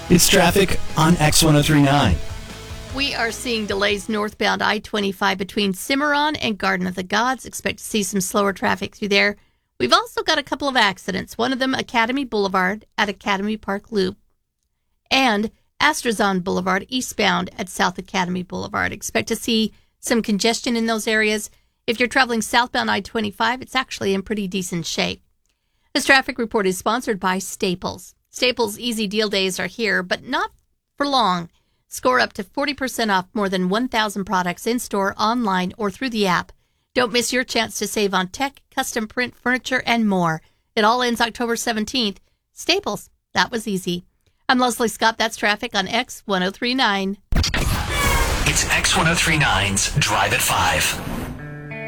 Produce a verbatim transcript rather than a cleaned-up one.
It's traffic on X ten thirty-nine. We are seeing delays northbound I twenty-five between Cimarron and Garden of the Gods. Expect to see some slower traffic through there. We've also got a couple of accidents. One of them, Academy Boulevard at Academy Park Loop, and Astrazon Boulevard eastbound at South Academy Boulevard. Expect to see some congestion in those areas. If you're traveling southbound I twenty-five, it's actually in pretty decent shape. This traffic report is sponsored by Staples. Staples Easy Deal Days are here, but not for long. Score up to forty percent off more than one thousand products in-store, online, or through the app. Don't miss your chance to save on tech, custom print, furniture, and more. It all ends October seventeenth. Staples, that was easy. I'm Leslie Scott. That's traffic on X ten thirty-nine. It's X ten thirty-nine's Drive at five.